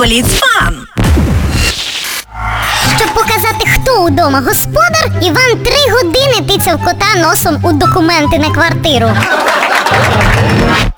Футболіст Фан. Щоб показати, хто удома господар, Іван 3 години тицяв кота носом у документи на квартиру.